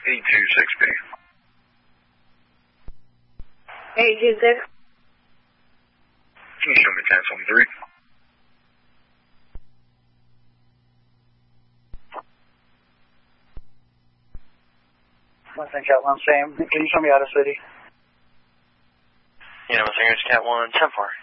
826B. Hey, who's this? Can you show me 1073? Mustang Cat 1, Sam. Can you show me out of city? Yeah, Mustang Cat 1, 10-4.